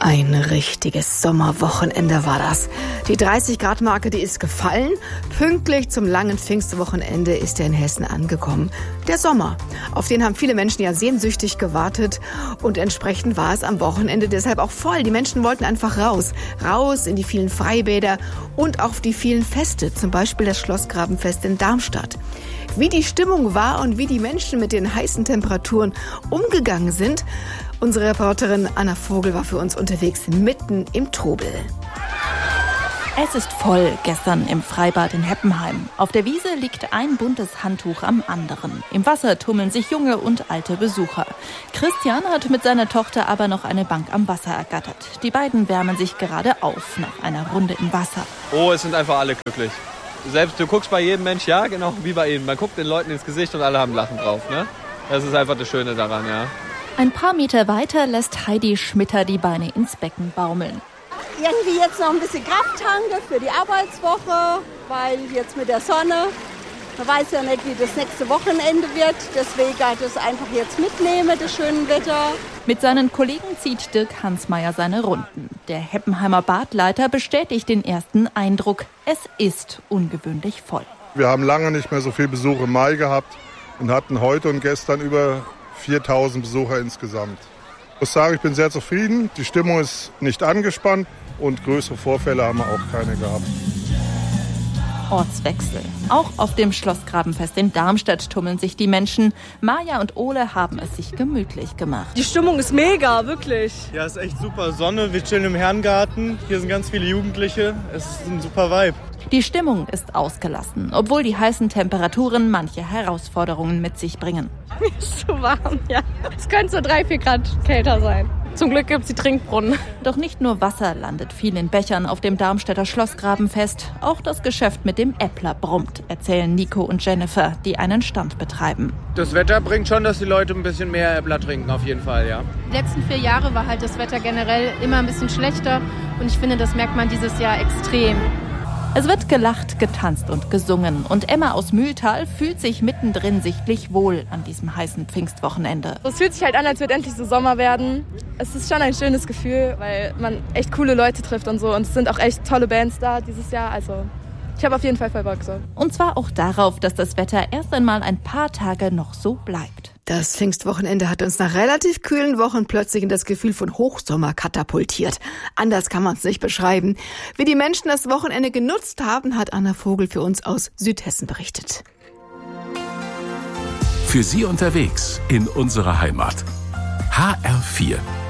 Ein richtiges Sommerwochenende war das. Die 30-Grad-Marke, die ist gefallen. Pünktlich zum langen Pfingstwochenende ist er in Hessen angekommen. Der Sommer, auf den haben viele Menschen ja sehnsüchtig gewartet. Und entsprechend war es am Wochenende deshalb auch voll. Die Menschen wollten einfach raus. Raus in die vielen Freibäder und auf die vielen Feste. Zum Beispiel das Schlossgrabenfest in Darmstadt. Wie die Stimmung war und wie die Menschen mit den heißen Temperaturen umgegangen sind. Unsere Reporterin Anna Vogel war für uns unterwegs mitten im Trubel. Es ist voll gestern im Freibad in Heppenheim. Auf der Wiese liegt ein buntes Handtuch am anderen. Im Wasser tummeln sich junge und alte Besucher. Christian hat mit seiner Tochter aber noch eine Bank am Wasser ergattert. Die beiden wärmen sich gerade auf nach einer Runde im Wasser. Oh, es sind einfach alle glücklich. Du guckst bei jedem Mensch, ja, genau wie bei ihnen. Man guckt den Leuten ins Gesicht und alle haben Lachen drauf, ne? Das ist einfach das Schöne daran, ja. Ein paar Meter weiter lässt Heidi Schmitter die Beine ins Becken baumeln. Irgendwie jetzt noch ein bisschen Kraft tanken für die Arbeitswoche, weil jetzt mit der Sonne, man weiß ja nicht, wie das nächste Wochenende wird. Deswegen halt es einfach jetzt mitnehmen, das schöne Wetter. Mit seinen Kollegen zieht Dirk Hansmeier seine Runden. Der Heppenheimer Badleiter bestätigt den ersten Eindruck. Es ist ungewöhnlich voll. Wir haben lange nicht mehr so viel Besuch im Mai gehabt und hatten heute und gestern über 4.000 Besucher insgesamt. Ich muss sagen, ich bin sehr zufrieden. Die Stimmung ist nicht angespannt und größere Vorfälle haben wir auch keine gehabt. Ortswechsel. Auch auf dem Schlossgrabenfest in Darmstadt tummeln sich die Menschen. Maja und Ole haben es sich gemütlich gemacht. Die Stimmung ist mega, wirklich. Ja, ist echt super Sonne. Wir chillen im Herrengarten. Hier sind ganz viele Jugendliche. Es ist ein super Vibe. Die Stimmung ist ausgelassen, obwohl die heißen Temperaturen manche Herausforderungen mit sich bringen. Mir ist zu warm, ja. Es könnte so 3-4 Grad kälter sein. Zum Glück gibt es die Trinkbrunnen. Doch nicht nur Wasser landet viel in Bechern auf dem Darmstädter Schlossgrabenfest. Auch das Geschäft mit dem Äppler brummt, erzählen Nico und Jennifer, die einen Stand betreiben. Das Wetter bringt schon, dass die Leute ein bisschen mehr Äppler trinken, auf jeden Fall, ja. Die letzten 4 Jahre war halt das Wetter generell immer ein bisschen schlechter. Und ich finde, das merkt man dieses Jahr extrem. Es wird gelacht, getanzt und gesungen. Und Emma aus Mühltal fühlt sich mittendrin sichtlich wohl an diesem heißen Pfingstwochenende. Es fühlt sich halt an, als würde endlich so Sommer werden. Es ist schon ein schönes Gefühl, weil man echt coole Leute trifft und so. Und es sind auch echt tolle Bands da dieses Jahr. Also ich habe auf jeden Fall voll Bock so. Und zwar auch darauf, dass das Wetter erst einmal ein paar Tage noch so bleibt. Das Pfingstwochenende hat uns nach relativ kühlen Wochen plötzlich in das Gefühl von Hochsommer katapultiert. Anders kann man es nicht beschreiben. Wie die Menschen das Wochenende genutzt haben, hat Anna Vogel für uns aus Südhessen berichtet. Für Sie unterwegs in unserer Heimat. HR4